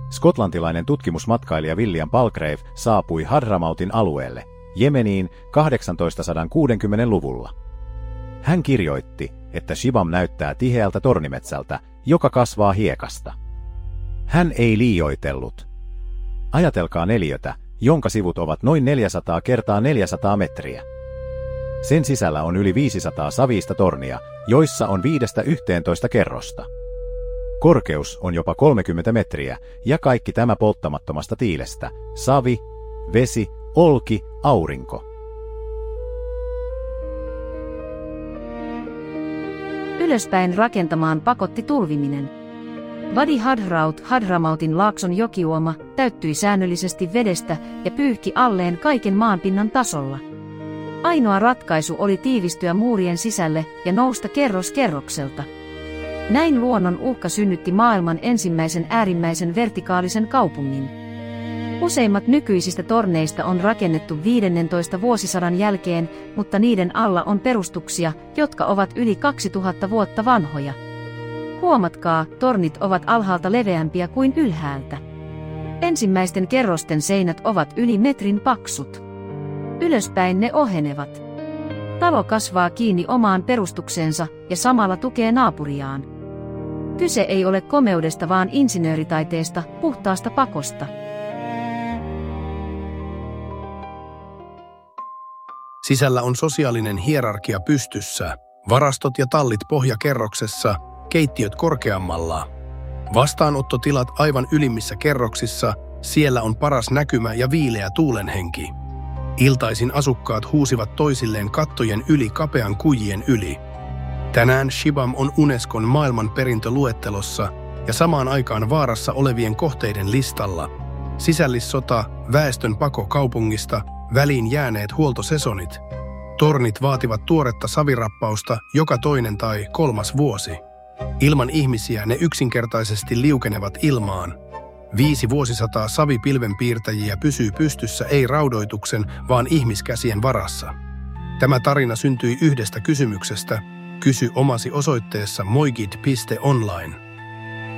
skotlantilainen tutkimusmatkailija William Palgrave saapui Hadramautin alueelle, Jemeniin 1860-luvulla. Hän kirjoitti, että Shibam näyttää tiheältä tornimetsältä, joka kasvaa hiekasta. Hän ei liioitellut. Ajatelkaa neliötä, jonka sivut ovat noin 400 × 400 metriä. Sen sisällä on yli 500 savista tornia, joissa on 5–11 kerrosta. Korkeus on jopa 30 metriä, ja kaikki tämä polttamattomasta tiilestä: savi, vesi, olki, aurinko. Ylöspäin rakentamaan pakotti tulviminen. Wadi Hadraut, Hadramautin laakson jokiuoma, täyttyi säännöllisesti vedestä ja pyyhki alleen kaiken maanpinnan tasolla. Ainoa ratkaisu oli tiivistyä muurien sisälle ja nousta kerros kerrokselta. Näin luonnon uhka synnytti maailman ensimmäisen äärimmäisen vertikaalisen kaupungin. Useimmat nykyisistä torneista on rakennettu 15 vuosisadan jälkeen, mutta niiden alla on perustuksia, jotka ovat yli 2000 vuotta vanhoja. Huomatkaa, tornit ovat alhaalta leveämpiä kuin ylhäältä. Ensimmäisten kerrosten seinät ovat yli metrin paksut. Ylöspäin ne ohenevat. Talo kasvaa kiinni omaan perustukseensa ja samalla tukee naapuriaan. Kyse ei ole komeudesta, vaan insinööritaiteesta, puhtaasta pakosta. Sisällä on sosiaalinen hierarkia pystyssä, varastot ja tallit pohjakerroksessa, keittiöt korkeammalla. Vastaanottotilat aivan ylimmissä kerroksissa, siellä on paras näkymä ja viileä tuulenhenki. Iltaisin asukkaat huusivat toisilleen kattojen yli kapean kujien yli. Tänään Shibam on Unescon maailmanperintöluettelossa ja samaan aikaan vaarassa olevien kohteiden listalla. Sisällissota, väestön pako kaupungista, väliin jääneet huoltosesonit. Tornit vaativat tuoretta savirappausta joka toinen tai kolmas vuosi. Ilman ihmisiä ne yksinkertaisesti liukenevat ilmaan. 5 vuosisataa savipilvenpiirtäjiä pysyy pystyssä ei raudoituksen, vaan ihmiskäsien varassa. Tämä tarina syntyi yhdestä kysymyksestä. Kysy omasi osoitteessa moigid.online.